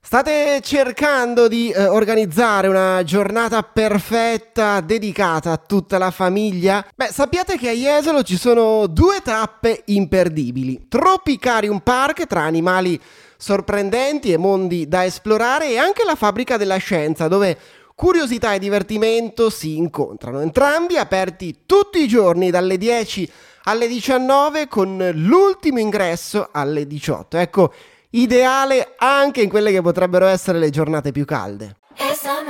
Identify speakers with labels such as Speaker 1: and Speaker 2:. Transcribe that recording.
Speaker 1: State cercando di organizzare una giornata perfetta dedicata a tutta la famiglia? Beh, sappiate che a Jesolo ci sono due tappe imperdibili. Tropicarium Park, tra animali sorprendenti e mondi da esplorare, e anche la Fabbrica della Scienza, dove curiosità e divertimento si incontrano. Entrambi aperti tutti i giorni dalle 10 alle 19, con l'ultimo ingresso alle 18. Ecco, ideale anche in quelle che potrebbero essere le giornate più calde.